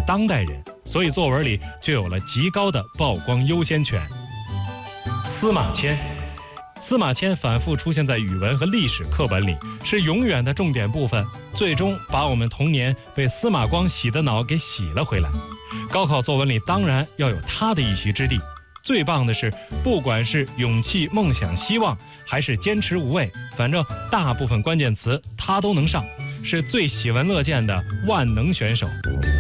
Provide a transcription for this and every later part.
当代人，所以作文里就有了极高的曝光优先权。司马迁，司马迁反复出现在语文和历史课本里，是永远的重点部分，最终把我们童年被司马光洗的脑给洗了回来。高考作文里当然要有他的一席之地。最棒的是，不管是勇气、梦想、希望，还是坚持无畏，反正大部分关键词他都能上，是最喜闻乐见的万能选手。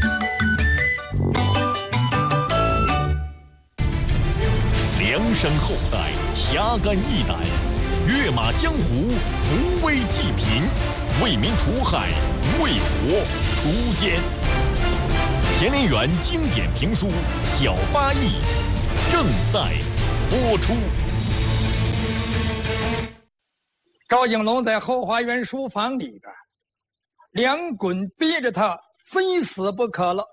梁山后代，侠肝义胆，跃马江湖，无危济贫，为民除害，为国除奸。田连元经典评书《小八义》正在播出。 赵景龙在后花园书房里边，梁衮逼着他非死不可了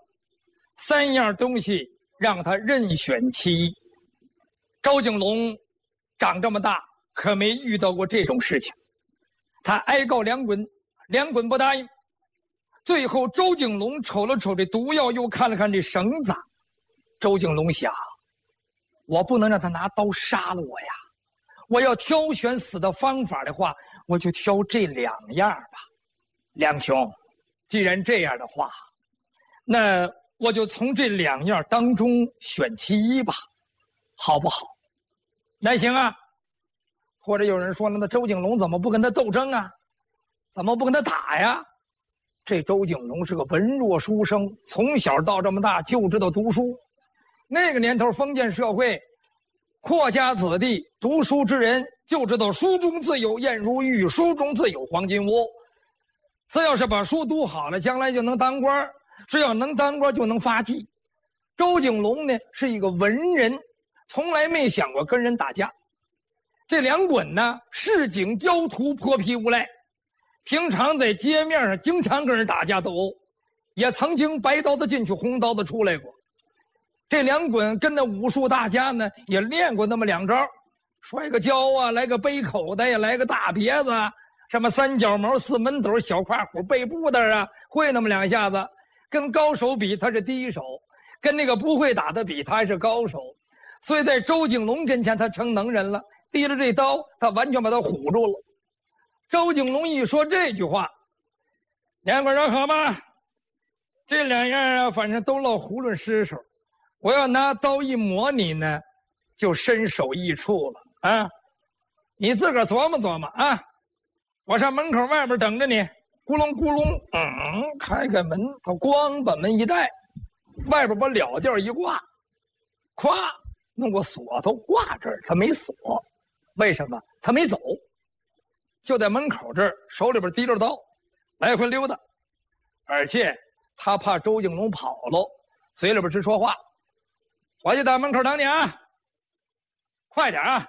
，3样东西让他任选其一。周景龙长这么大可没遇到过这种事情，他哀告梁衮，梁衮不答应。最后周景龙瞅了瞅这毒药，又看了看这绳子，周景龙想，我不能让他拿刀杀了我呀，我要挑选死的方法的话，我就挑这2样吧。梁兄，既然这样的话，那我就从这2样当中选其一吧，好不好？那行啊。或者有人说了，那周景龙怎么不跟他斗争啊？怎么不跟他打呀？这周景龙是个文弱书生，从小到这么大就知道读书。那个年头封建社会，阔家子弟读书之人就知道书中自有颜如玉，书中自有黄金屋。只要是把书读好了，将来就能当官，只要能当官就能发迹。周景龙呢是一个文人，从来没想过跟人打架。这梁衮呢市井刁徒，泼皮无赖，平常在街面上经常跟人打架斗殴，也曾经白刀子进去红刀子出来过。这梁衮跟那武术大家呢也练过那么2招，摔个跤啊，来个背口袋呀，来个大别子啊，什么3角毛、4门斗、小跨虎、背布袋啊，会那么2下子。跟高手比他是第一手，跟那个不会打的比他是高手，所以在周景龙跟前他成能人了。提了这刀，他完全把他唬住了。周景龙一说这句话，梁衮说好吧，这2样啊，反正都落囫囵失手，我要拿刀一磨你呢，就身首异处了啊！你自个儿琢磨琢磨啊！我上门口外边等着你，咕隆咕隆，开开门，他咣把门一带，外边把了吊一挂，咵弄个锁头挂这儿，他没锁。为什么？他没走，就在门口这儿，手里边提着刀，来回溜达，而且他怕周景龙跑了，嘴里边直说话：“我就在门口等你啊，快点啊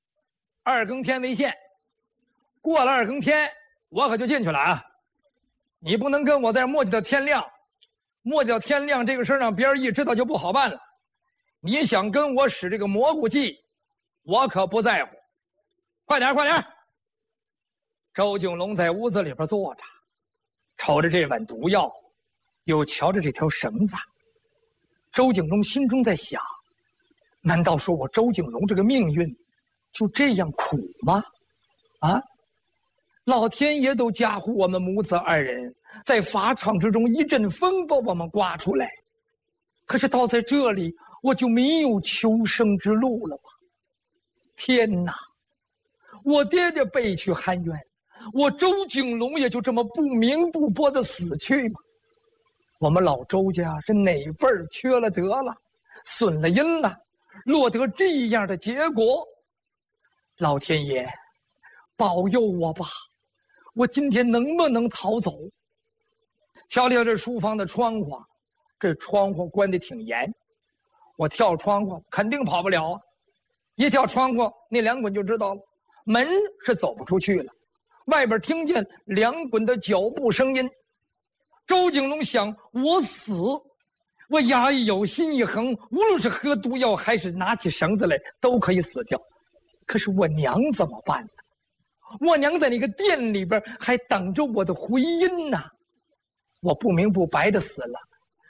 ！2更天为限，过了2更天，我可就进去了啊！你不能跟我在这磨叽到天亮，磨叽到天亮这个事儿让别人一知道就不好办了。你想跟我使这个蘑菇计，我可不在乎。快点，快点！”周景龙在屋子里边坐着，瞅着这碗毒药，又瞧着这条绳子。周景龙心中在想，难道说我周景龙这个命运就这样苦吗？啊，老天爷都加护我们母子2人，在法场之中一阵风把我们刮出来，可是到在这里我就没有求生之路了吗？天哪，我爹爹背去含冤，我周景龙也就这么不明不波的死去吗？我们老周家是哪辈儿缺了德了，损了阴了，落得这样的结果？老天爷保佑我吧，我今天能不能逃走？瞧瞧这书房的窗户，这窗户关得挺严，我跳窗户肯定跑不了啊！一跳窗户，那梁衮就知道了，门是走不出去了。外边听见梁衮的脚步声音，周景龙想：我死，我牙一咬，心一横，无论是喝毒药还是拿起绳子来，都可以死掉。可是我娘怎么办呢？我娘在那个店里边还等着我的回音呢。我不明不白的死了，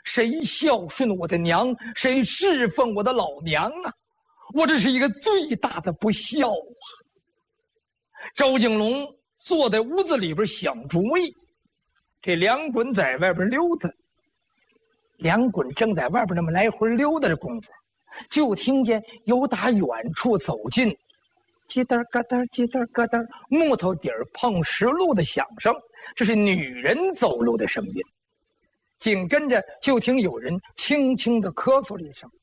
谁孝顺我的娘，谁侍奉我的老娘啊！我这是一个最大的不孝啊！周景龙坐在屋子里边想主意，这梁衮在外边溜达。梁衮正在外边那么来回溜达的功夫，就听见有打远处走近，叽噔咯噔，叽噔咯噔，木头底儿碰石路的响声，这是女人走路的声音。紧跟着就听有人轻轻地咳嗽了一声。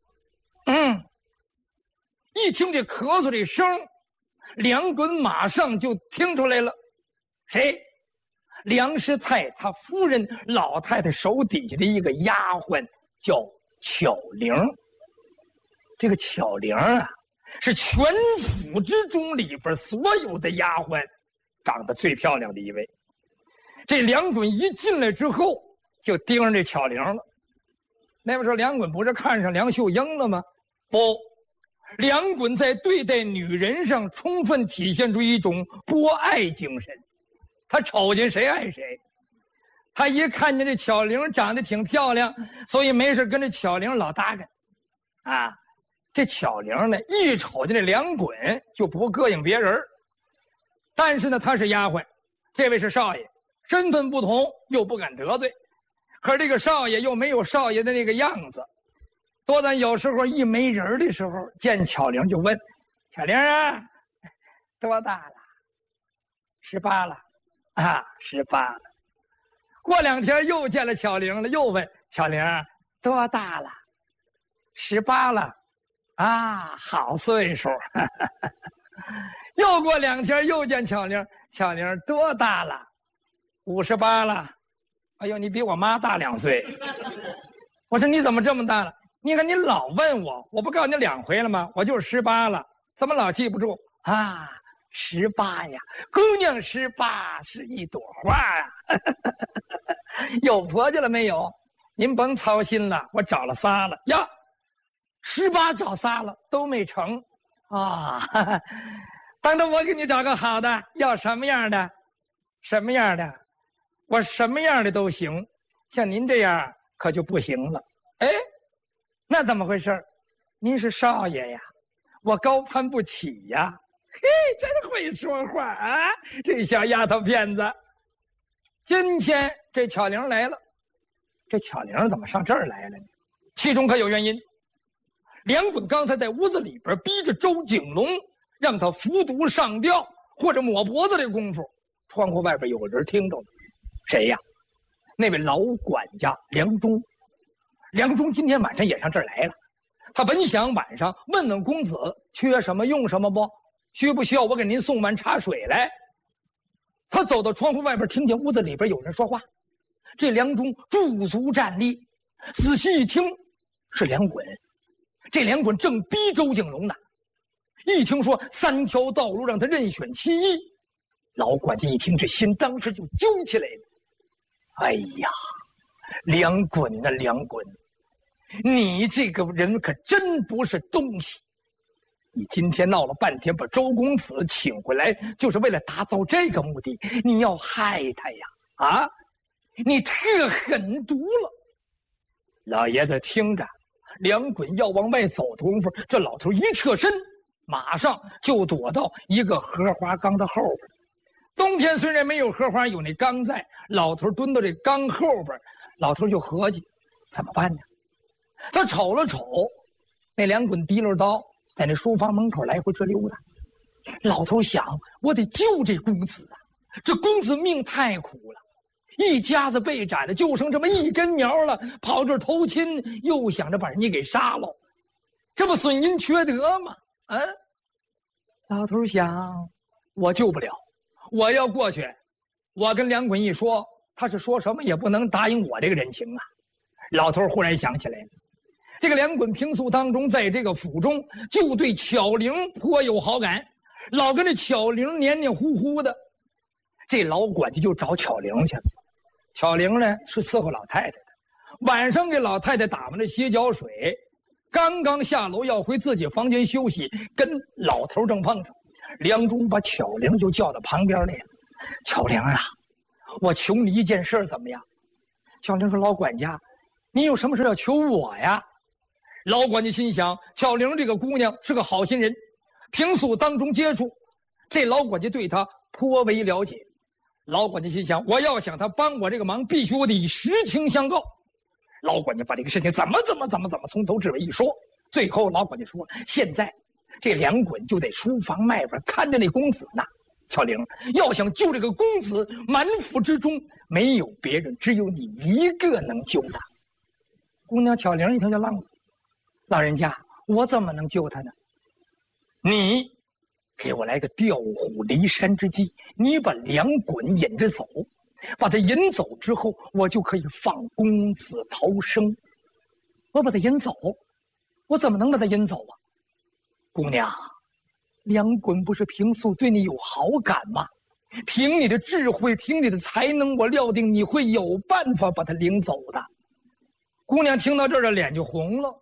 一听这咳嗽这声，梁衮马上就听出来了，谁？梁师太他夫人老太太手底下的一个丫鬟叫巧玲。这个巧玲啊，是全府之中里边所有的丫鬟长得最漂亮的一位。这梁衮一进来之后，就盯上这巧玲了。那么说梁衮不是看上梁秀英了吗？不，梁衮在对待女人上充分体现出一种博爱精神。他瞅见谁爱谁，他一看见这巧玲长得挺漂亮，所以没事跟这巧玲老搭干。啊，这巧玲呢，一瞅见这梁衮就不膈应别人。但是呢，他是丫鬟，这位是少爷，身份不同，又不敢得罪。可这个少爷又没有少爷的那个样子，多咱有时候一没人的时候，见巧玲就问：“巧玲啊，多大了？18了。啊，18了。”过2天又见了巧玲了，又问巧玲多大了？18了。啊，好岁数。又过2天又见巧玲，巧玲多大了？58了。哎呦，你比我妈大2岁。我说你怎么这么大了？你看你老问我，我不告诉你2回了吗？我就是18了，怎么老记不住啊？18呀，姑娘18是一朵花啊。有婆家了没有？您甭操心了，我找了仨了呀。18找仨了都没成啊。当着我给你找个好的，要什么样的？什么样的？我什么样的都行，像您这样可就不行了。哎，那怎么回事？您是少爷呀，我高攀不起呀。嘿，真会说话啊，这小丫头片子。今天这巧玲来了，这巧玲怎么上这儿来了呢？其中可有原因。梁衮刚才在屋子里边逼着周景龙让他服毒上吊或者抹脖子的功夫，窗户外边有人听着了。谁呀？那位老管家梁忠。梁忠今天晚上也上这儿来了，他本想晚上问问公子缺什么用什么不，需不需要我给您送碗茶水来。他走到窗户外边，听见屋子里边有人说话。这梁忠驻足站立，仔细一听，是梁衮。这梁衮正逼周景龙呢，一听说3条道路让他任选其一，老管家一听，这心当时就揪起来了。哎呀，梁衮啊，梁衮，你这个人可真不是东西！你今天闹了半天，把周公子请回来，就是为了达到这个目的。你要害他呀！啊，你特狠毒了！老爷子听着，梁衮要往外走的功夫，这老头一侧身，马上就躲到一个荷花缸的后边。冬天虽然没有荷花，有那缸在，老头蹲到这缸后边，老头就合计怎么办呢？他瞅了瞅那梁衮提溜刀在那书房门口来回这溜达。老头想，我得救这公子啊，这公子命太苦了，一家子被斩了，就剩这么一根苗了，跑这儿偷亲，又想着把人家给杀了，这不损阴缺德吗？老头想，我救不了，我要过去，我跟梁衮一说，他是说什么也不能答应我这个人情啊。老头忽然想起来了，这个梁衮平素当中在这个府中就对巧玲颇有好感，老跟这巧玲黏黏糊糊的。这老管家就找巧玲去了。巧玲呢是伺候老太太的，晚上给老太太打完了歇脚水，刚刚下楼要回自己房间休息，跟老头正碰上。梁忠把巧玲就叫到旁边来了。巧玲啊，我求你一件事怎么样？巧玲说，老管家， 你有什么事要求我呀？老管家心想，巧玲这个姑娘是个好心人，平素当中接触，这老管家对她颇为了解。老管家心想，我要想她帮我这个忙，必须我得以实情相告。老管家把这个事情怎么从头至尾一说，最后老管家说，现在这梁滚就在书房外边看着那公子呢。巧玲，要想救这个公子，满府之中没有别人，只有你一个能救他。姑娘巧玲一听就愣了，老人家，我怎么能救他呢？你给我来个调虎离山之计，你把梁滚引着走，把他引走之后，我就可以放公子逃生。我把他引走，我怎么能把他引走啊？姑娘，梁滚不是平素对你有好感吗？凭你的智慧，凭你的才能，我料定你会有办法把他领走的。姑娘听到这儿的脸就红了，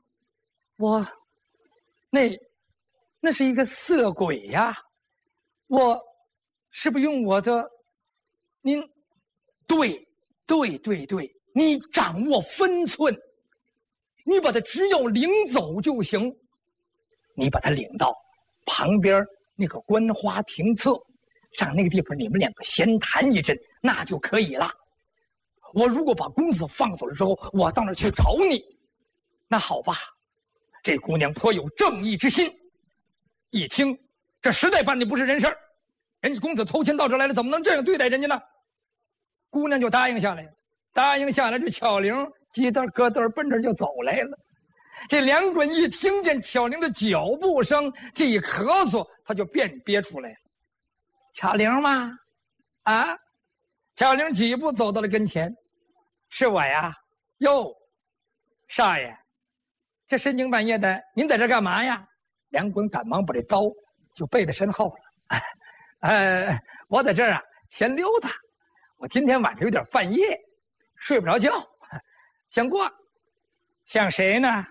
那是一个色鬼呀！我是不是用我的？您对，你掌握分寸，你把他只要领走就行。你把他领到旁边那个观花亭侧，上那个地方你们两个闲谈一阵，那就可以了。我如果把公子放走了之后，我到那儿去找你。那好吧，这姑娘颇有正义之心，一听这实在办的不是人事儿，人家公子偷亲到这儿来了，怎么能这样对待人家呢？姑娘就答应下来了。答应下来，这巧玲叽噔咯噔奔这就走来了。这梁滚一听见巧玲的脚步声，这一咳嗽，他就便憋出来了。巧玲吗？啊？巧玲几步走到了跟前。是我呀。哟，少爷，这深更半夜的，您在这干嘛呀？梁滚赶忙把这刀就背在身后了。我在这儿啊，闲溜达。我今天晚上有点犯夜，睡不着觉，想过。想谁呢？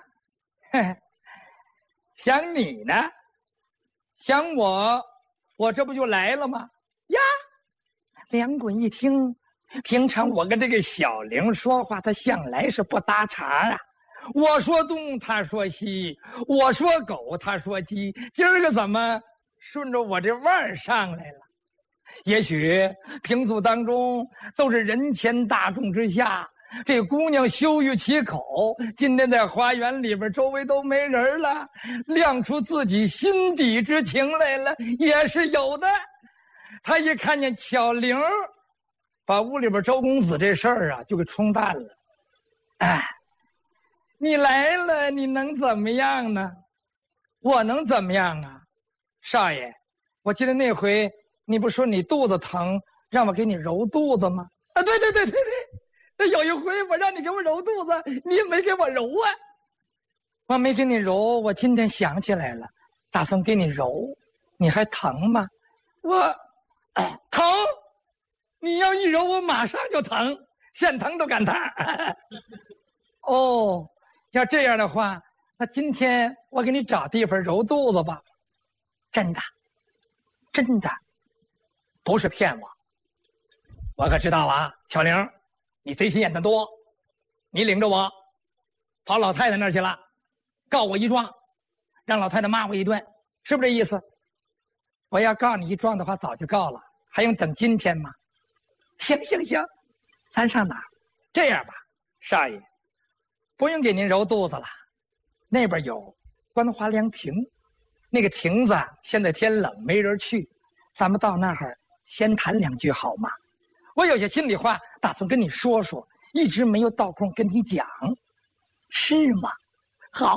想你呢？想我，我这不就来了吗？呀！梁滚一听，平常我跟这个小玲说话，他向来是不搭茬啊。我说东，他说西；我说狗，他说鸡。今儿个怎么顺着我这腕儿上来了？也许平素当中都是人前大众之下，这姑娘羞于启口，今天在花园里边周围都没人了，亮出自己心底之情来了，也是有的。他一看见巧玲把屋里边周公子这事儿啊就给冲淡了。你来了，你能怎么样呢？我能怎么样啊？少爷，我记得那回你不说你肚子疼，让我给你揉肚子吗？啊，对，那有一回我让你给我揉肚子，你也没给我揉啊。我没给你揉，我今天想起来了，打算给你揉，你还疼吗？我疼，你要一揉我马上就疼，现疼都赶趟。哦，要这样的话，那今天我给你找地方揉肚子吧。真的，不是骗我。我可知道啊，巧玲，你贼心眼子多，你领着我跑老太太那儿去了，告我一状，让老太太骂我一顿，是不是这意思？我要告你一状的话，早就告了，还用等今天吗？行，咱上哪儿？这样吧，少爷，不用给您揉肚子了，那边有观花凉亭，那个亭子现在天冷没人去，咱们到那儿先谈两句好吗？我有些心里话打算跟你说说，一直没有到空跟你讲，是吗？好。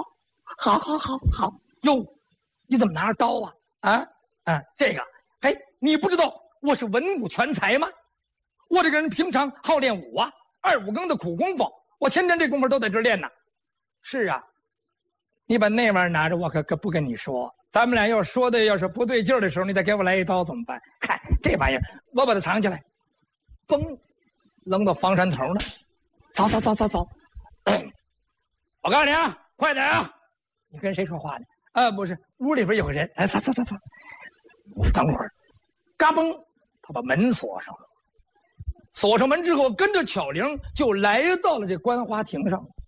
哟，你怎么拿着刀啊？这个，你不知道我是文武全才吗？我这个人平常好练武啊，2、5更的苦功夫，我天天这功夫都在这练呢。是啊，你把那玩意儿拿着，我可不跟你说。咱们俩要说的要是不对劲儿的时候，你再给我来一刀怎么办？看这玩意儿，我把它藏起来，嘣，扔到房山头呢。走。我告诉你啊，快点啊！你跟谁说话呢？不是，屋里边有个人。走。等会儿，嘎嘣，他把门锁上了。锁上门之后，跟着巧玲就来到了这观花亭上。